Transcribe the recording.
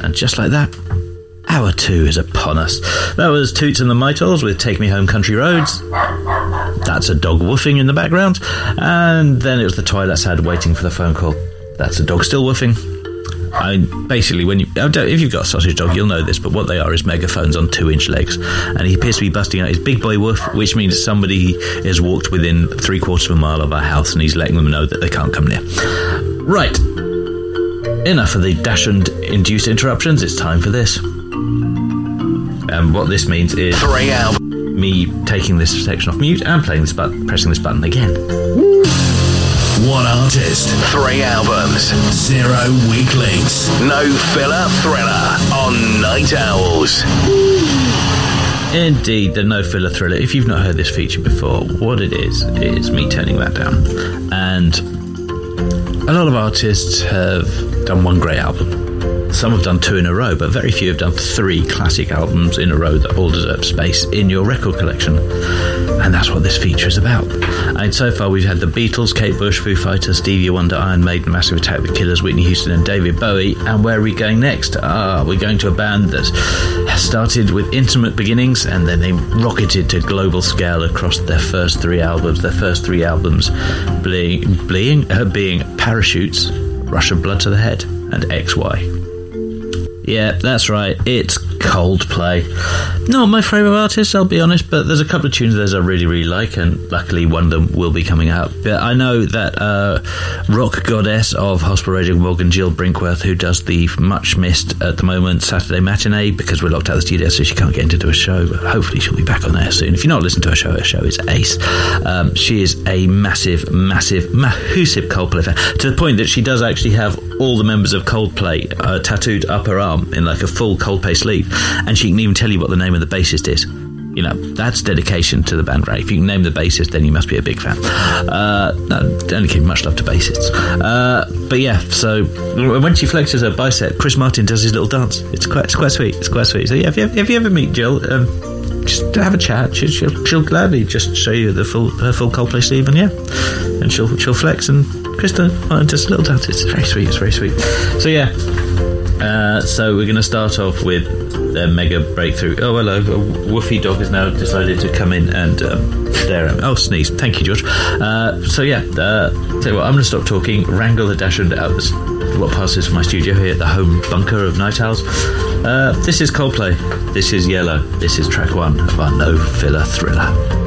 And just like that, Hour 2 is upon us. That was Toots and the Maytals with Take Me Home Country Roads. That's a dog woofing in the background. And then it was the Twilight Sad waiting for the phone call. That's a dog still woofing. Basically, if you've got a sausage dog, you'll know this, but what they are is megaphones on 2-inch legs. And he appears to be busting out his big boy woof, which means somebody has walked within 3/4 of a mile of our house and he's letting them know that they can't come near. Right. Enough of the Dachshund-induced interruptions. It's time for this. And what this means is me taking this section off mute and playing this button, pressing this button again. One artist, 3 albums, 0 weak links, no filler thriller on Night Owls. Indeed, the no filler thriller. If you've not heard this feature before, what it is me turning that down. And a lot of artists have done one great album. Some have done 2 in a row, but very few have done 3 classic albums in a row that all deserve space in your record collection. And that's what this feature is about. And so far we've had the Beatles, Kate Bush, Foo Fighters, Stevie Wonder, Iron Maiden, Massive Attack, The Killers, Whitney Houston and David Bowie. And where are we going next? We're going to a band that started with intimate beginnings and then they rocketed to global scale across their first 3 albums. Their first 3 albums being Parachutes, Rush of Blood to the Head and XY. Yeah, that's right, it's Coldplay. Not my favourite artist, I'll be honest, but there's a couple of tunes there I really, really like, and luckily one of them will be coming out. But I know that rock goddess of Hospital Radio Morgan, Jill Brinkworth, who does the much missed at the moment Saturday matinee, because we're locked out of the studio so she can't get in to do a show, but hopefully she'll be back on air soon. If you're not listening to her show is ace. She is a massive Coldplay fan, to the point that she does actually have all the members of Coldplay tattooed up her arm in like a full Coldplay sleeve, and she can even tell you what the name of the bassist is. You know, that's dedication to the band, right? If you can name the bassist, then you must be a big fan. Don't give much love to bassists. But yeah, so when she flexes her bicep, Chris Martin does his little dance. It's quite sweet. It's quite sweet. So yeah, if you ever meet Jill, just have a chat. She'll gladly just show you her full Coldplay sleeve, and yeah, and she'll flex, and Krista does a little dance. It's very sweet. It's very sweet. So yeah. So we're going to start off with their mega breakthrough. Oh, hello. A woofy dog has now decided to come in and stare at me. Oh, sneeze. Thank you, George. So yeah, tell you what, I'm going to stop talking, wrangle the Dachshund out of what passes for my studio here at the home bunker of Night Owls. This is Coldplay. This is Yellow. This is track 1 of our No Filler Thriller.